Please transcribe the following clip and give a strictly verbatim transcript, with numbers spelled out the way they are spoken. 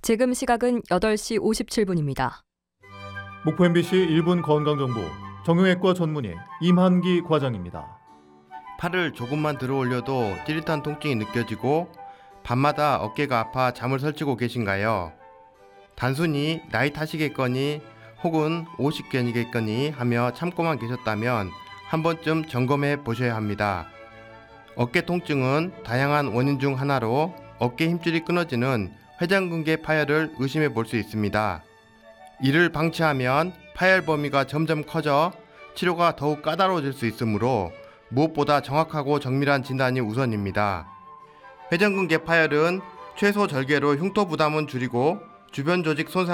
지금 시각은 여덟 시 오십칠 분입니다. 목포 엠비씨 일 분 건강정보 정형외과 전문의 임한기 과장입니다. 팔을 조금만 들어 올려도 찌릿한 통증이 느껴지고 밤마다 어깨가 아파 잠을 설치고 계신가요? 단순히 나이 탓이겠거니 혹은 오십견이겠거니 하며 참고만 계셨다면 한 번쯤 점검해 보셔야 합니다. 어깨 통증은 다양한 원인 중 하나로 어깨 힘줄이 끊어지는 회전근개 파열을 의심해 볼 수 있습니다. 이를 방치하면 파열 범위가 점점 커져 치료가 더욱 까다로워질 수 있으므로 무엇보다 정확하고 정밀한 진단이 우선입니다. 회전근개 파열은 최소 절개로 흉터 부담은 줄이고 주변 조직 손상